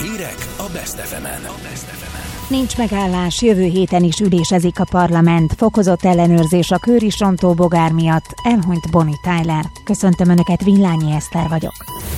Hírek a Best FM-en. Nincs megállás, jövő héten is ülésezik a parlament. Fokozott ellenőrzés a kőrisrontó bogár miatt. Elhunyt Bonnie Tyler. Köszöntöm Önöket, Villányi Eszter vagyok.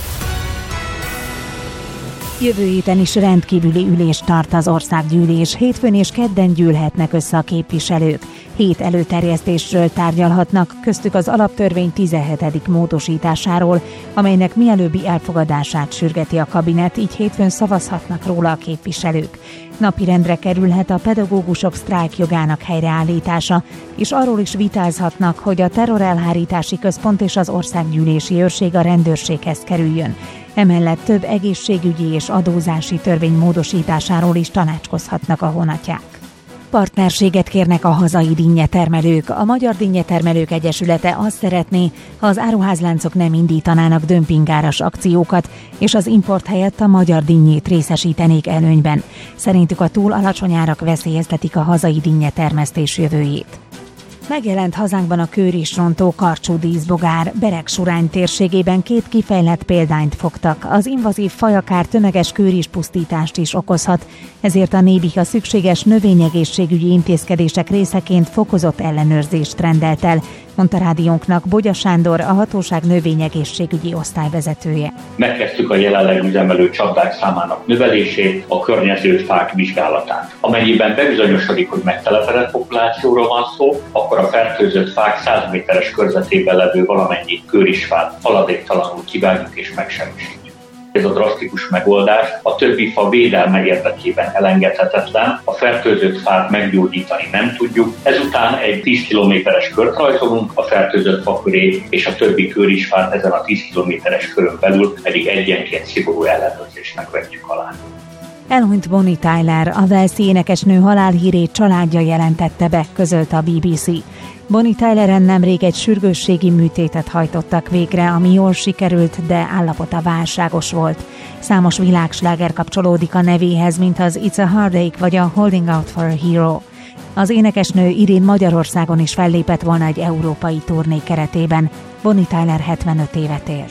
Jövő héten is rendkívüli ülést tart az országgyűlés. Hétfőn és kedden gyűlhetnek össze a képviselők. 7 előterjesztésről tárgyalhatnak, köztük az alaptörvény 17. módosításáról, amelynek mielőbbi elfogadását sürgeti a kabinet, így hétfőn szavazhatnak róla a képviselők. Napirendre kerülhet a pedagógusok sztrájkjogának helyreállítása, és arról is vitázhatnak, hogy a terrorelhárítási központ és az országgyűlési őrség a rendőrséghez kerüljön. Emellett több egészségügyi és adózási törvény módosításáról is tanácskozhatnak a honatják. Partnerséget kérnek a hazai dinnyetermelők. A Magyar Dinnyetermelők Egyesülete azt szeretné, ha az áruházláncok nem indítanának dömpingáras akciókat, és az import helyett a magyar dinnyét részesítenék előnyben. Szerintük a túl alacsony árak veszélyeztetik a hazai dinnyetermesztés jövőjét. Megjelent hazánkban a kőrisrontó karcsú díszbogár. Beregsurány térségében 2 kifejlett példányt fogtak. Az invazív faj akár tömeges kőrispusztítást is okozhat, ezért a NÉBIH a szükséges növényegészségügyi intézkedések részeként fokozott ellenőrzést rendelt el, mondta rádiónknak Bogya Sándor, a hatóság növényegészségügyi osztályvezetője. Megkezdtük a jelenleg üzemelő csapdák számának növelését, a környező fák vizsgálatát. Amennyiben bebizonyosodik, hogy megtelepedett populációról van szó, akkor a fertőzött fák 100 méteres körzetében levő valamennyi kőrisfát haladéktalanul kivágjuk és megsemmisítjük. Ez a drasztikus megoldás a többi fa védelme érdekében elengedhetetlen, a fertőzött fát meggyógyítani nem tudjuk, ezután egy 10 kilométeres kört rajzolunk a fertőzött fa köré, és a többi kőrisfát ezen a 10 kilométeres körön belül pedig egyenként szigorú ellenőrzésnek vetjük alá. Elhunyt Bonnie Tyler, a walesi énekesnő halálhírét családja jelentette be, közölte a BBC. Bonnie Tyleren nemrég egy sürgősségi műtétet hajtottak végre, ami jól sikerült, de állapota válságos volt. Számos világsláger kapcsolódik a nevéhez, mint az It's a Heartache vagy a Holding Out for a Hero. Az énekesnő idén Magyarországon is fellépett volna egy európai turné keretében. Bonnie Tyler 75 évet élt.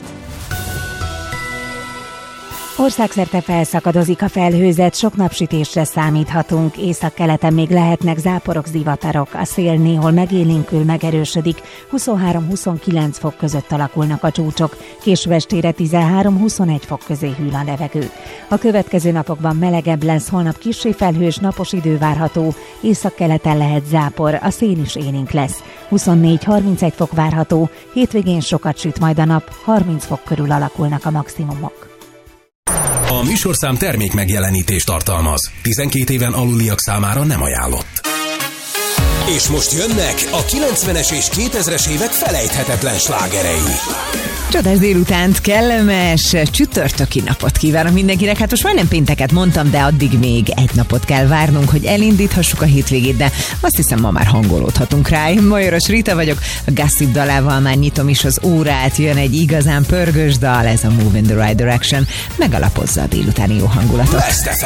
Országszerte felszakadozik a felhőzet, sok napsütésre számíthatunk, északkeleten még lehetnek záporok, zivatarok, a szél néhol megélénkül, megerősödik, 23-29 fok között alakulnak a csúcsok, késő estére 13-21 fok közé hűl a levegő. A következő napokban melegebb lesz, holnap kissé felhős, napos idő várható, északkeleten lehet zápor, a szél is élénk lesz, 24-31 fok várható, hétvégén sokat süt majd a nap, 30 fok körül alakulnak a maximumok. A műsorszám termék megjelenítést tartalmaz. 12 éven aluliak számára nem ajánlott. És most jönnek a 90-es és 2000-es évek felejthetetlen slágerei. Csodás délutánt, kellemes csütörtöki napot kívánok mindenkinek. Hát most majdnem pénteket mondtam, de addig még egy napot kell várnunk, hogy elindíthassuk a hétvégét, de azt hiszem ma már hangolódhatunk rá. Én Majoros Rita vagyok, a Gossip dalával már nyitom is az órát, jön egy igazán pörgős dal, ez a Move in the Right Direction, megalapozza a délutáni jó hangulatot. Best FM.